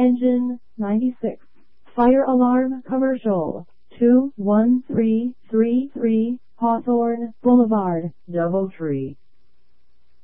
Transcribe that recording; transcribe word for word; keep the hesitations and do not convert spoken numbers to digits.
Engine ninety-six. Fire alarm commercial. two one three three three Hawthorne Boulevard, Doubletree.